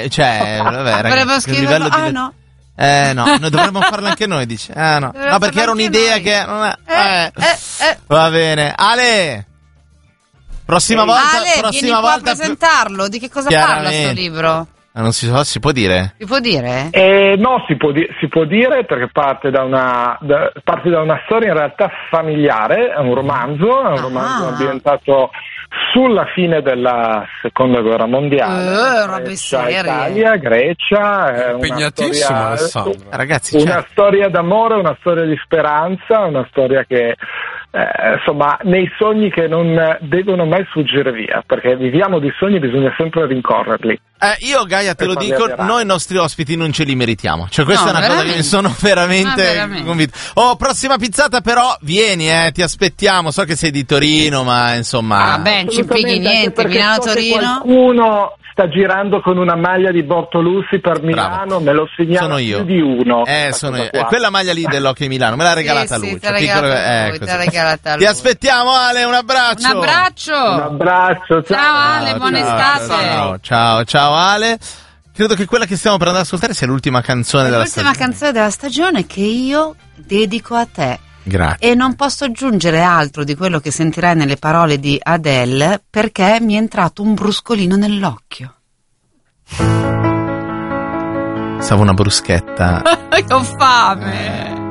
cioè, vabbè, ragazzi, Volevo scriverlo, no. No, noi dovremmo farlo anche noi, dice. No, perché era un'idea che non è. Va bene. Ale! Prossima volta, Ale, vieni qua a presentarlo. Di che cosa parla sto libro? Non si può dire? Si può dire? No, si può dire perché parte da una storia in realtà familiare, è un romanzo ambientato sulla fine della seconda guerra mondiale. Italia, Grecia, impegnatissimo, Alessandro. Ragazzi, una storia d'amore, una storia di speranza, una storia che insomma, nei sogni che non devono mai sfuggire via, perché viviamo di sogni, bisogna sempre rincorrerli. Io, Gaia, te lo dico, noi i nostri ospiti non ce li meritiamo. Cioè, questa è una cosa che mi sono veramente convinto. Prossima pizzata, però, vieni, ti aspettiamo. So che sei di Torino, ma insomma. Vabbè, non ci pigli niente, Milano-Torino. Qualcuno sta girando con una maglia di Bortolussi per Milano, me lo segnala più di uno. Sono io. Quella maglia lì dell'Hockey Milano, me l'ha regalata lui. Ti aspettiamo, Ale, un abbraccio. Un abbraccio. Ciao Ale, buona estate. Ciao Ale. Credo che quella che stiamo per andare ad ascoltare sia l'ultima canzone della stagione. L'ultima canzone della stagione che io dedico a te. Grazie. E non posso aggiungere altro di quello che sentirai nelle parole di Adele, perché mi è entrato un bruscolino nell'occhio. Stavo una bruschetta. Ho fame.